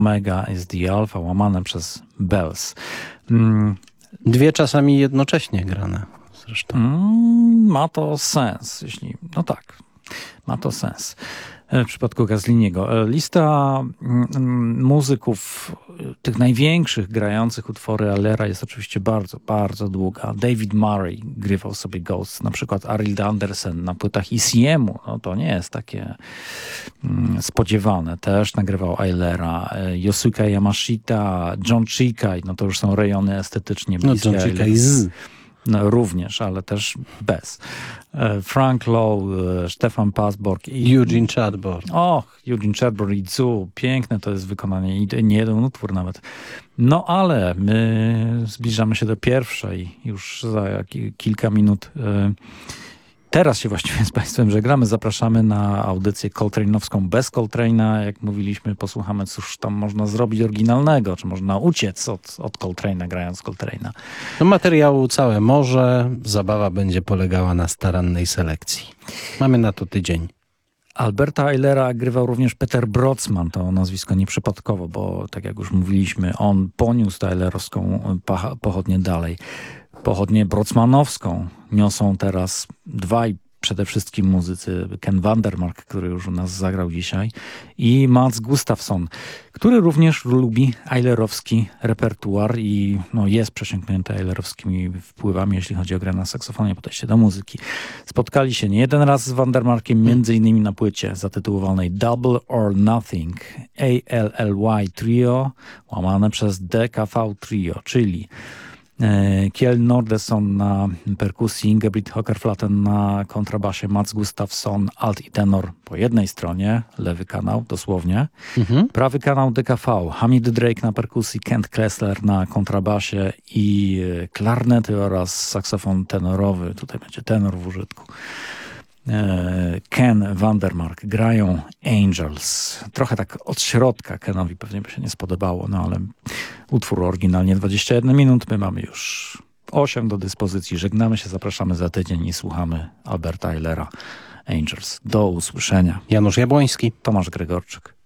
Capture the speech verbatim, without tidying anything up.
Omega is the Alpha, łamane przez Bells. Mm. Dwie czasami jednocześnie grane zresztą. Mm, ma to sens, jeśli... No tak, ma to sens. W przypadku Gasliniego. Lista muzyków, tych największych grających utwory Ailera jest oczywiście bardzo, bardzo długa. David Murray grywał sobie Ghost, na przykład Arild Andersen na płytach I C M-u. No to nie jest takie spodziewane. Też nagrywał Ailera. Yosuke Yamashita, John Chikai, no to już są rejony estetycznie bliskie. No John Chikai z... No, również, ale też bez. Frank Lowe, Stefan Pasborg i Eugene Chadbourne. Och, Eugene Chadbourne i Zu. Piękne to jest wykonanie i nie jeden utwór nawet. No ale my zbliżamy się do pierwszej już za kilka minut. Teraz się właściwie z Państwem żegnamy. Zapraszamy na audycję Coltrane'owską bez Coltrane'a. Jak mówiliśmy, posłuchamy, cóż tam można zrobić oryginalnego, czy można uciec od, od Coltrane'a, grając Coltrane'a. No materiału całe morze. Zabawa będzie polegała na starannej selekcji. Mamy na to tydzień. Alberta Ailera grywał również Peter Brotzman, to nazwisko nieprzypadkowo, bo tak jak już mówiliśmy, on poniósł tę ailerowską pochodnię dalej. Pochodnię brocmanowską niosą teraz dwaj przede wszystkim muzycy. Ken Vandermark, który już u nas zagrał dzisiaj, i Mats Gustafsson, który również lubi ailerowski repertuar i no, jest przesiąknięty ailerowskimi wpływami, jeśli chodzi o grę na saksofonie, podejście do muzyki. Spotkali się nie jeden raz z Vandermarkiem, między innymi na płycie zatytułowanej Double or Nothing, A L L Y Trio, łamane przez D K V Trio, czyli Kjell Nordesson na perkusji, Ingebrigt Hocker-Flatten na kontrabasie, Mats Gustafsson, alt i tenor po jednej stronie, lewy kanał dosłownie, mhm. prawy kanał D K V, Hamid Drake na perkusji, Kent Klessler na kontrabasie i klarnety oraz saksofon tenorowy, tutaj będzie tenor w użytku. Ken Vandermark grają Angels. Trochę tak od środka Kenowi pewnie by się nie spodobało, no ale utwór oryginalnie dwadzieścia jedna minut, my mamy już osiem do dyspozycji. Żegnamy się, zapraszamy za tydzień i słuchamy Alberta Ailera, Angels. Do usłyszenia. Janusz Jabłoński, Tomasz Gregorczyk.